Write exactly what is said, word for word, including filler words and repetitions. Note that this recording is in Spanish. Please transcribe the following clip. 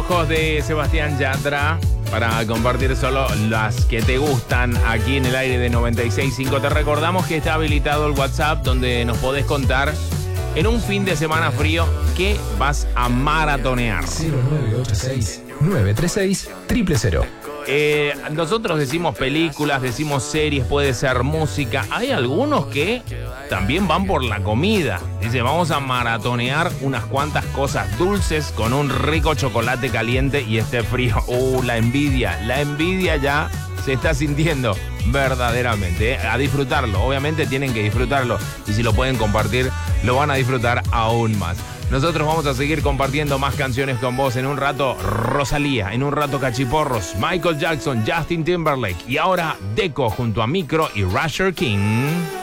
Ojos de Sebastián Yatra para compartir solo las que te gustan aquí en el aire de noventa y seis punto cinco. Te recordamos que está habilitado el WhatsApp donde nos podés contar en un fin de semana frío qué vas a maratonear. cero nueve ocho seis nueve tres seis cero cero cero. Eh, nosotros decimos películas, decimos series, puede ser música. Hay algunos que también van por la comida. Dice, vamos a maratonear unas cuantas cosas dulces con un rico chocolate caliente y este frío. Uh, la envidia, la envidia ya se está sintiendo verdaderamente. ¿eh? A disfrutarlo, obviamente tienen que disfrutarlo. Y si lo pueden compartir, lo van a disfrutar aún más. Nosotros vamos a seguir compartiendo más canciones con vos. En un rato Rosalía, en un rato Cachiporros, Michael Jackson, Justin Timberlake y ahora Deco junto a Micro y Rusher King.